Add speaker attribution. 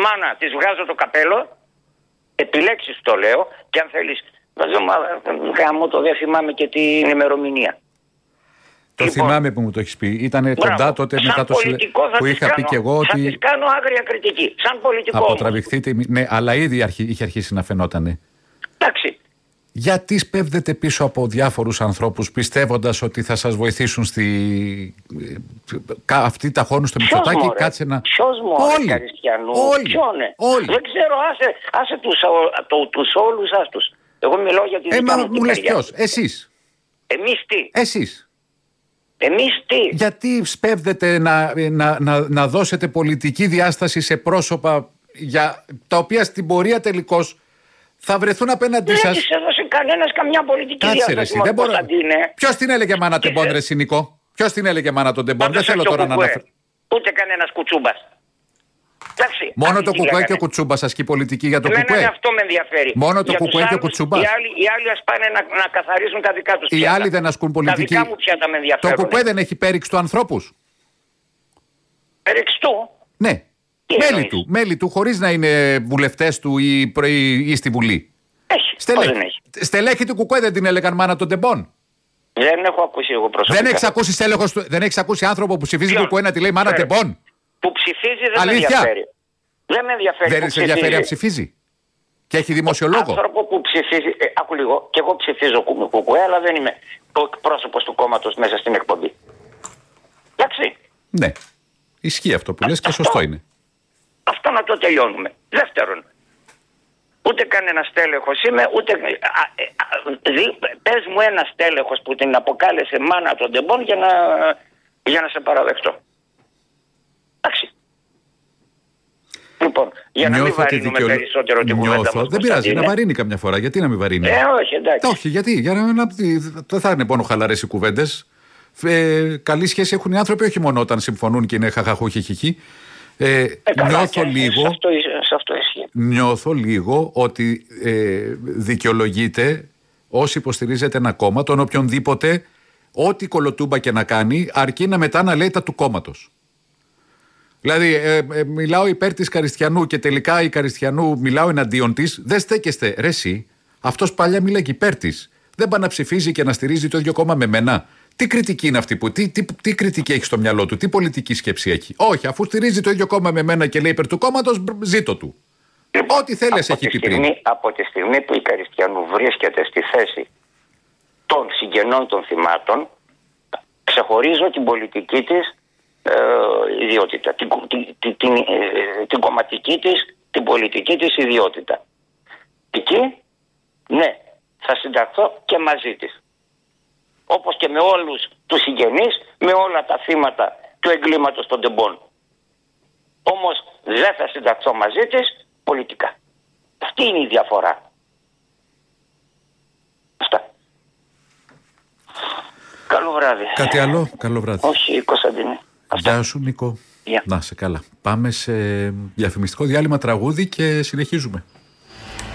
Speaker 1: μάνα της βγάζω το καπέλο, επιλέξεις το λέω, και αν θέλεις, γάμο το δεν θυμάμαι και την ημερομηνία.
Speaker 2: Το θυμάμαι που μου το έχεις πει. Ήταν κοντά τότε μετά το που είχα πει και εγώ ότι.
Speaker 1: Θα της κάνω άγρια κριτική. Σαν πολιτικό.
Speaker 2: Αποτραβηχθείτε. Ναι, αλλά ήδη είχε αρχίσει να φαινότανε.
Speaker 1: Εντάξει.
Speaker 2: Γιατί σπέβδετε πίσω από διάφορους ανθρώπους πιστεύοντας ότι θα σας βοηθήσουν αυτή τα χώνου στο Μητσοτάκη? Κάτσε να.
Speaker 1: Ποιος μωρέ Καριστιανού?
Speaker 2: Όλοι.
Speaker 1: Δεν ξέρω, άσε τους όλους άστους. Εγώ μιλώ για τη δικιά μου.
Speaker 2: Μου λες ποιος? Εσείς.
Speaker 1: Εμείς τι?
Speaker 2: Εσείς.
Speaker 1: Εμείς τι?
Speaker 2: Γιατί σπέβδετε να δώσετε πολιτική διάσταση σε πρόσωπα για τα οποία στην πορεία τελικώς θα βρεθούν απέναντί σας?
Speaker 1: Δεν της έδωσε κανένας καμιά πολιτική διάσταση.
Speaker 2: Ποιος την έλεγε μάνα τεμπών, ρε Νικό? Ποιος την έλεγε μάνα τον τεμπών? Δεν θέλω τώρα να αναφέρω.
Speaker 1: Ούτε κανένας κουτσούμπας. Εντάξει,
Speaker 2: μόνο το Κουκουέ και ο Κουτσούμπας ασκεί πολιτική για το Κουκουέ.
Speaker 1: Αυτό με ενδιαφέρει.
Speaker 2: Μόνο το Κουκουέ και ο Κουτσούμπας.
Speaker 1: Οι άλλοι ας πάνε να καθαρίσουν τα δικά τους.
Speaker 2: Οι άλλοι δεν ασκούν πολιτική.
Speaker 1: Τα δικά μου πιάτα με ενδιαφέρουν.
Speaker 2: Το Κουκουέ δεν έχει πέριξη του ανθρώπους?
Speaker 1: Πέριξη του?
Speaker 2: Ναι. Μέλη του χωρίς να είναι βουλευτές του ή στη Βουλή.
Speaker 1: Έχει.
Speaker 2: Στελέχη του Κουκουέ δεν την έλεγαν μάνα των τεμπών?
Speaker 1: Δεν έχω ακούσει εγώ προσωπικά.
Speaker 2: Δεν έχεις ακούσει άνθρωπο που ψηφίζει το Κουκουέ να τη λέει μάνα τεμπών?
Speaker 1: Που ψηφίζει δεν με ενδιαφέρει. Δεν με ενδιαφέρει.
Speaker 2: Δεν σε ενδιαφέρει αν ψηφίζει? Και έχει δημοσιολόγο.
Speaker 1: Άνθρωπο που ψηφίζει. Άκου λίγο. Και εγώ ψηφίζω Κουκουέ, αλλά δεν είμαι ο εκπρόσωπος του κόμματος μέσα στην εκπομπή. Εντάξει.
Speaker 2: Ναι. Ισχύει αυτό που λες και σωστό είναι.
Speaker 1: Αυτό να το τελειώνουμε. Δεύτερον, ούτε κανένα τέλεχος είμαι, ούτε. Πες μου ένα τέλεχος που την αποκάλεσε μάνα των τεμπών για να σε παραδεχτώ. Εντάξει. Λοιπόν, για να μην βαρύνουμε περισσότερο την κουβέντα μας.
Speaker 2: Δεν πειράζει, να βαρύνει καμιά φορά. Γιατί να μην βαρύνει?
Speaker 1: Όχι, εντάξει.
Speaker 2: Όχι, γιατί? Για δεν θα είναι μόνο χαλαρές οι κουβέντες. Καλή σχέση έχουν οι άνθρωποι, όχι μόνο όταν συμφωνούν και είναι χαχαχού χιχιχί. Νιώθω λίγο ότι δικαιολογείται όσοι υποστηρίζετε ένα κόμμα, τον οποιονδήποτε, ό,τι κολοτούμπα και να κάνει, αρκεί να μετά να λέει τα του κόμματος. Δηλαδή, μιλάω υπέρ της Καριστιανού και τελικά η Καριστιανού μιλάω εναντίον της. Δεν στέκεστε, ρε εσύ. Αυτός παλιά μίλαγε υπέρ της. Δεν πάει να ψηφίζει και να στηρίζει το ίδιο κόμμα με μένα. Τι κριτική είναι αυτή που. Τι κριτική έχει στο μυαλό του, τι πολιτική σκέψη έχει? Όχι, αφού στηρίζει το ίδιο κόμμα με μένα και λέει υπέρ του κόμματος, ζήτω του. Ό,τι θέλεις έχει πει πριν.
Speaker 1: Από τη στιγμή που η Καριστιανού βρίσκεται στη θέση των συγγενών των θυμάτων, ξεχωρίζω την πολιτική της ιδιότητα, την κομματική της, την πολιτική της ιδιότητα. Εκεί, ναι, θα συνταχθώ και μαζί της. Όπως και με όλους τους συγγενείς, με όλα τα θύματα του εγκλήματος των τεμπών. Όμως δεν θα συνταχθώ μαζί της πολιτικά. Αυτή είναι η διαφορά. Αυτά. Καλό βράδυ.
Speaker 2: Κάτι άλλο? Καλό βράδυ.
Speaker 1: Όχι, Κωνσταντίνε.
Speaker 2: Γεια σου, Νικό.
Speaker 1: Yeah.
Speaker 2: Να σε καλά. Πάμε σε διαφημιστικό διάλειμμα, τραγούδι και συνεχίζουμε.